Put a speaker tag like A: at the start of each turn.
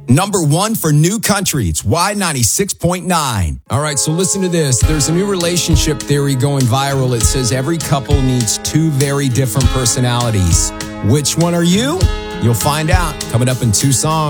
A: Number 1 for new country. It's Y96.9.
B: All right, so listen to this. There's a new relationship theory going viral. It says every couple needs 2 very different personalities. Which one are you? You'll find out coming up in 2 songs.